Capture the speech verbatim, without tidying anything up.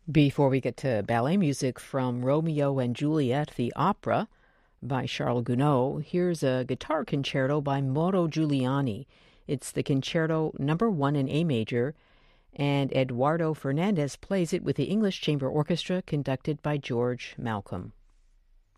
Before we get to ballet music from Romeo and Juliet, the opera by Charles Gounod, here's a guitar concerto by Mauro Giuliani. It's the concerto number one in A major, and Eduardo Fernandez plays it with the English Chamber Orchestra conducted by George Malcolm.